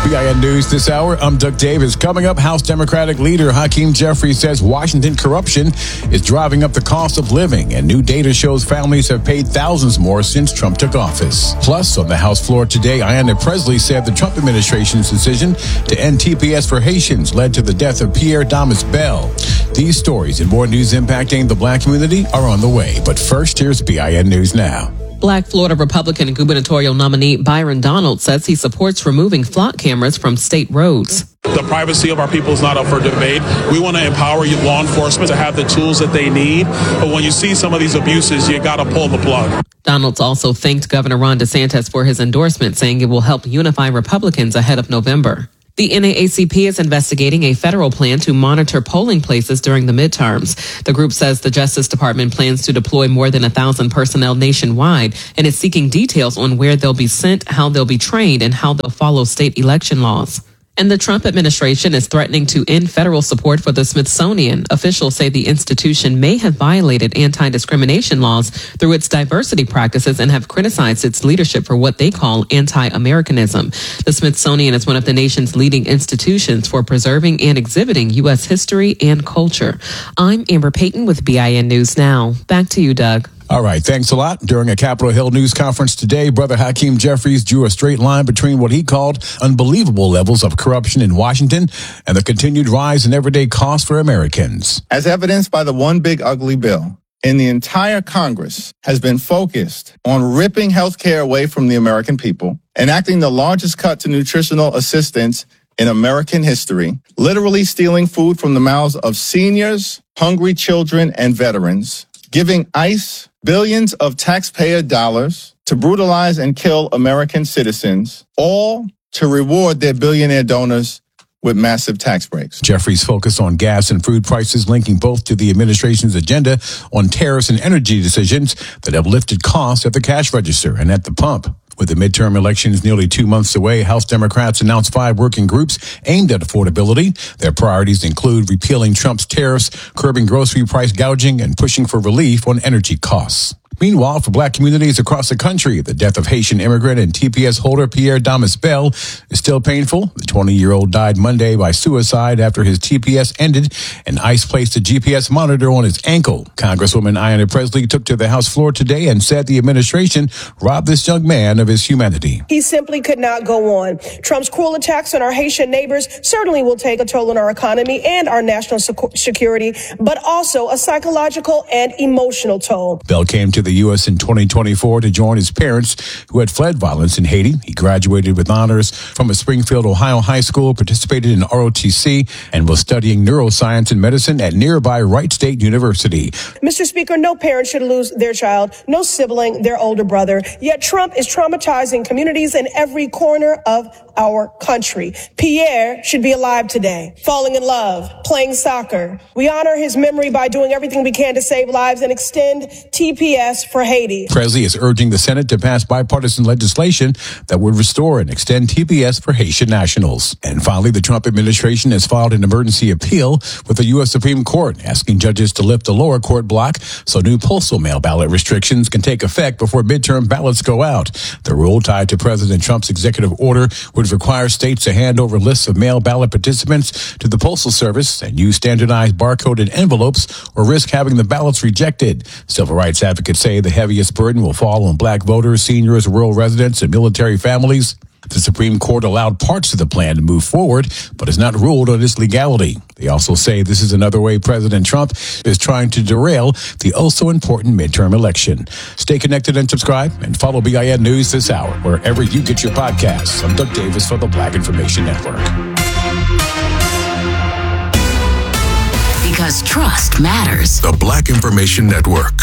B I N News this hour. I'm Doug Davis. Coming up, House Democratic leader Hakeem Jeffries says Washington corruption is driving up the cost of living, and new data shows families have paid thousands more since Trump took office. Plus, on the House floor today, Ayanna Pressley said the Trump administration's decision to end T P S for Haitians led to the death of Pierre Damas Bell. These stories and more news impacting the black community are on the way. But first, here's B I N News Now. Black Florida Republican gubernatorial nominee Byron Donald says he supports removing flock cameras from state roads. The privacy of our people is not up for debate. We want to empower law enforcement to have the tools that they need. But when you see some of these abuses, you got to pull the plug. Donalds also thanked Governor Ron DeSantis for his endorsement, saying it will help unify Republicans ahead of November. The N double A C P is investigating a federal plan to monitor polling places during the midterms. The group says the Justice Department plans to deploy more than a thousand personnel nationwide and is seeking details on where they'll be sent, how they'll be trained, and how they'll follow state election laws. And the Trump administration is threatening to end federal support for the Smithsonian. Officials say the institution may have violated anti-discrimination laws through its diversity practices and have criticized its leadership for what they call anti-Americanism. The Smithsonian is one of the nation's leading institutions for preserving and exhibiting U S history and culture. I'm Amber Payton with B I N News Now. Back to you, Doug. All right, thanks a lot. During a Capitol Hill news conference today, Brother Hakeem Jeffries drew a straight line between what he called unbelievable levels of corruption in Washington and the continued rise in everyday costs for Americans. As evidenced by the one big ugly bill, and the entire Congress has been focused on ripping health care away from the American people, enacting the largest cut to nutritional assistance in American history, literally stealing food from the mouths of seniors, hungry children, and veterans, giving ICE billions of taxpayer dollars to brutalize and kill American citizens, all to reward their billionaire donors with massive tax breaks. Jeffries focused on gas and food prices, linking both to the administration's agenda on tariffs and energy decisions that have lifted costs at the cash register and at the pump. With the midterm elections nearly two months away, House Democrats announced five working groups aimed at affordability. Their priorities include repealing Trump's tariffs, curbing grocery price gouging, and pushing for relief on energy costs. Meanwhile, for black communities across the country, the death of Haitian immigrant and T P S holder Pierre Damas Bell is still painful. The twenty-year-old died Monday by suicide after his T P S ended and ICE placed a G P S monitor on his ankle. Congresswoman Ayanna Pressley took to the House floor today and said the administration robbed this young man of his humanity. He simply could not go on. Trump's cruel attacks on our Haitian neighbors certainly will take a toll on our economy and our national security, but also a psychological and emotional toll. Bell came to the U S in twenty twenty-four to join his parents who had fled violence in Haiti. He graduated with honors from a Springfield, Ohio high school, participated in R O T C, and was studying neuroscience and medicine at nearby Wright State University. Mister Speaker, no parent should lose their child, no sibling, their older brother. Yet Trump is traumatizing communities in every corner of our country. Pierre should be alive today, falling in love, playing soccer. We honor his memory by doing everything we can to save lives and extend T P S for Haiti. Presley is urging the Senate to pass bipartisan legislation that would restore and extend T P S for Haitian nationals. And finally, the Trump administration has filed an emergency appeal with the U S Supreme Court, asking judges to lift the lower court block so new postal mail ballot restrictions can take effect before midterm ballots go out. The rule, tied to President Trump's executive order, would require states to hand over lists of mail ballot participants to the Postal Service and use standardized barcoded envelopes or risk having the ballots rejected. Civil rights advocates say the heaviest burden will fall on black voters, seniors, rural residents, and military families. The Supreme Court allowed parts of the plan to move forward, but has not ruled on its legality. They also say this is another way President Trump is trying to derail the also important midterm election. Stay connected and subscribe, and follow B I N News this hour wherever you get your podcasts. I'm Doug Davis for the Black Information Network. Because trust matters. The Black Information Network.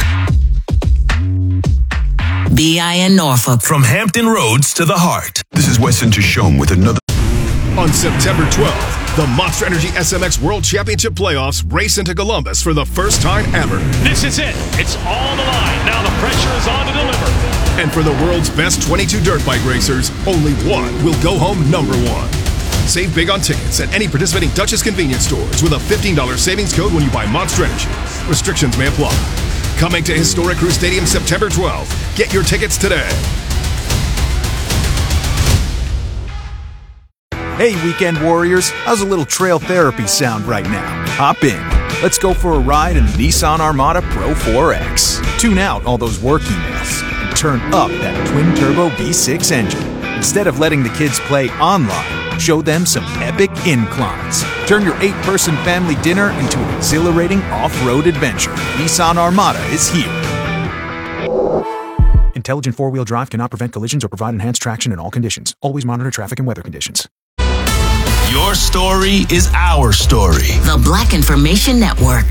B I N Norfolk. From Hampton Roads to the heart. This is Weston Tishome with another. On September twelfth, the Monster Energy S M X World Championship Playoffs race into Columbus for the first time ever. This is it. It's all on the line. Now the pressure is on to deliver. And for the world's best twenty-two dirt bike racers, only one will go home number one. Save big on tickets at any participating Dutchess convenience stores with a fifteen dollars savings code when you buy Monster Energy. Restrictions may apply. Coming to Historic Crew Stadium September twelfth. Get your tickets today. Hey, weekend warriors, how's a little trail therapy sound right now? Hop in. Let's go for a ride in the Nissan Armada Pro four X. Tune out all those work emails and turn up that twin-turbo V six engine. Instead of letting the kids play online, show them some epic inclines. Turn your eight-person family dinner into an exhilarating off-road adventure. Nissan Armada is here. Intelligent four-wheel drive cannot prevent collisions or provide enhanced traction in all conditions. Always monitor traffic and weather conditions. Your story is our story. The Black Information Network.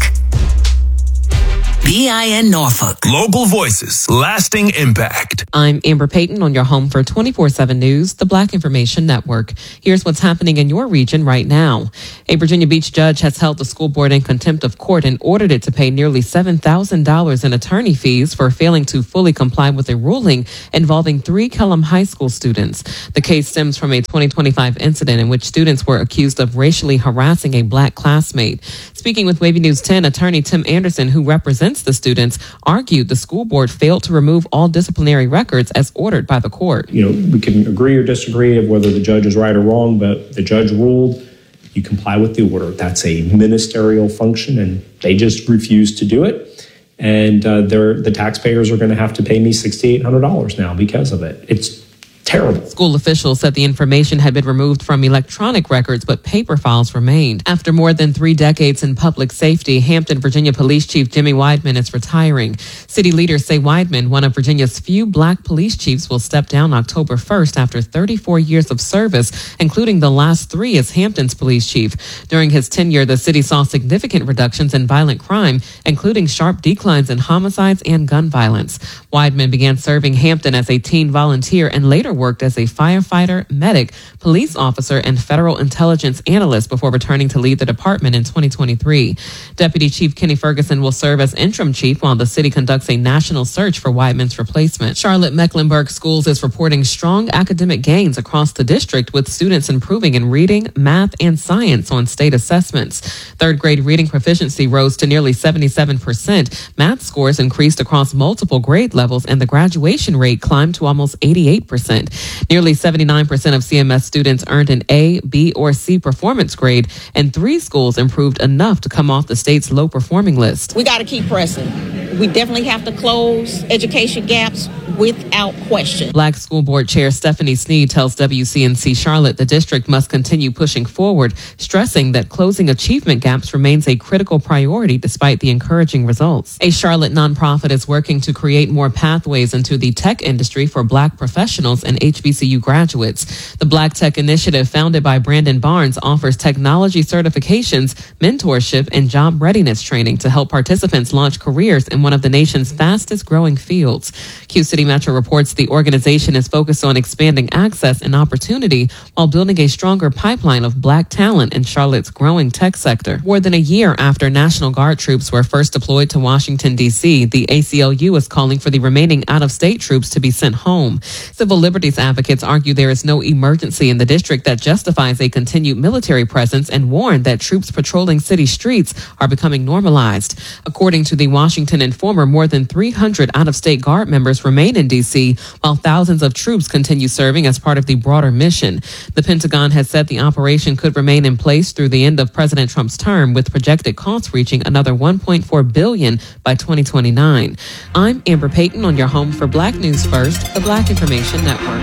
B I N Norfolk. Global voices, lasting impact. I'm Amber Payton on your home for twenty-four seven News, the Black Information Network. Here's what's happening in your region right now. A Virginia Beach judge has held the school board in contempt of court and ordered it to pay nearly seven thousand dollars in attorney fees for failing to fully comply with a ruling involving three Kellam High School students. The case stems from a twenty twenty-five incident in which students were accused of racially harassing a black classmate. Speaking with Wavy News ten, attorney Tim Anderson, who represents the students, argued the school board failed to remove all disciplinary records as ordered by the court. You know, we can agree or disagree of whether the judge is right or wrong, but the judge ruled you comply with the order. That's a ministerial function, and they just refused to do it. And uh, they're, the taxpayers are going to have to pay me six thousand eight hundred dollars now because of it. It's terrible. School officials said the information had been removed from electronic records, but paper files remained. After more than three decades in public safety, Hampton, Virginia Police Chief Jimmy Weidman is retiring. City leaders say Weidman, one of Virginia's few black police chiefs, will step down October first after thirty-four years of service, including the last three as Hampton's police chief. During his tenure, the city saw significant reductions in violent crime, including sharp declines in homicides and gun violence. Weidman began serving Hampton as a teen volunteer and later worked as a firefighter, medic, police officer, and federal intelligence analyst before returning to lead the department in twenty twenty-three. Deputy Chief Kenny Ferguson will serve as interim chief while the city conducts a national search for Weidman's replacement. Charlotte Mecklenburg Schools is reporting strong academic gains across the district, with students improving in reading, math, and science on state assessments. Third grade reading proficiency rose to nearly seventy-seven percent. Math scores increased across multiple grade levels, and the graduation rate climbed to almost eighty-eight percent. Nearly seventy-nine percent of C M S students earned an A, B, or C performance grade, and three schools improved enough to come off the state's low performing list. We got to keep pressing. We definitely have to close education gaps without question. Black School Board Chair Stephanie Sneed tells W C N C Charlotte the district must continue pushing forward, stressing that closing achievement gaps remains a critical priority despite the encouraging results. A Charlotte nonprofit is working to create more pathways into the tech industry for black professionals and H B C U graduates. The Black Tech Initiative, founded by Brandon Barnes, offers technology certifications, mentorship, and job readiness training to help participants launch careers in one of the nation's fastest growing fields. Q City Metro reports the organization is focused on expanding access and opportunity while building a stronger pipeline of black talent in Charlotte's growing tech sector. More than a year after National Guard troops were first deployed to Washington, D C, the A C L U is calling for the remaining out-of-state troops to be sent home. Civil liberties advocates argue there is no emergency in the district that justifies a continued military presence and warn that troops patrolling city streets are becoming normalized. According to the Washington Informer, more than three hundred out-of-state Guard members remain in D C, while thousands of troops continue serving as part of the broader mission. The Pentagon has said the operation could remain in place through the end of President Trump's term, with projected costs reaching another one point four billion dollars by twenty twenty-nine. I'm Amber Payton on your home for Black News First, the Black Information Network.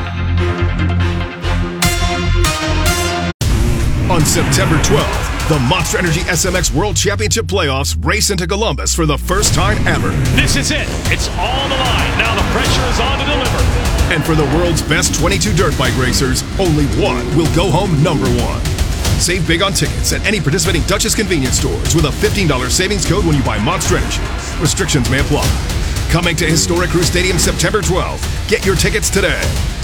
On September twelfth, the Monster Energy S M X World Championship Playoffs race into Columbus for the first time ever. This is it. It's all the line. Now the pressure is on to deliver. And for the world's best twenty-two dirt bike racers, only one will go home number one. Save big on tickets at any participating Dutchess convenience stores with a fifteen dollars savings code when you buy Monster Energy. Restrictions may apply. Coming to Historic Crew Stadium September twelfth. Get your tickets today.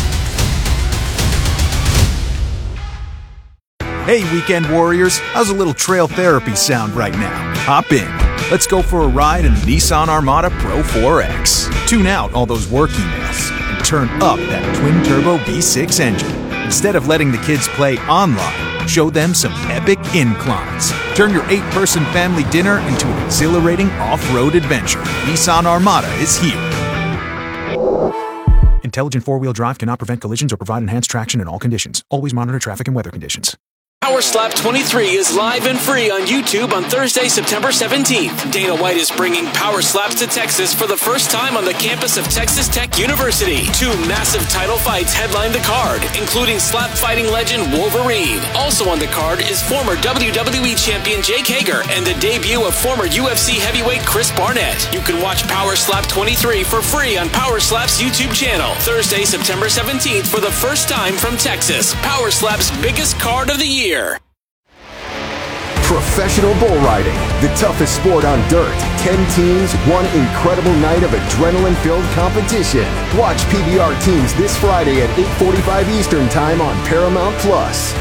Hey, weekend warriors, how's a little trail therapy sound right now? Hop in. Let's go for a ride in the Nissan Armada Pro four X. Tune out all those work emails and turn up that twin-turbo V six engine. Instead of letting the kids play online, show them some epic inclines. Turn your eight-person family dinner into an exhilarating off-road adventure. Nissan Armada is here. Intelligent four-wheel drive cannot prevent collisions or provide enhanced traction in all conditions. Always monitor traffic and weather conditions. Power Slap twenty-three is live and free on YouTube on Thursday, September seventeenth. Dana White is bringing Power Slaps to Texas for the first time on the campus of Texas Tech University. Two massive title fights headline the card, including slap fighting legend Wolverine. Also on the card is former W W E champion Jake Hager and the debut of former U F C heavyweight Chris Barnett. You can watch Power Slap twenty-three for free on Power Slap's YouTube channel. Thursday, September seventeenth for the first time from Texas. Power Slap's biggest card of the year. Professional bull riding, the toughest sport on dirt. Ten teams, one incredible night of adrenaline-filled competition. Watch P B R teams this Friday at eight forty-five Eastern Time on Paramount Plus.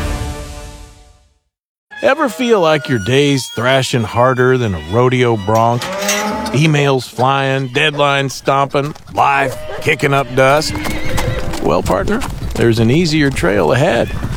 Ever feel like your day's thrashing harder than a rodeo bronc? Emails flying, deadlines stomping, life kicking up dust? Well, partner, there's an easier trail ahead.